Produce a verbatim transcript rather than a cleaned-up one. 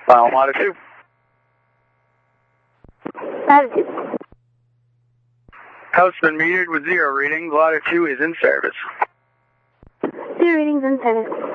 Final latitude. Latitude. House been metered with zero readings. Latitude is in service. Zero readings in service.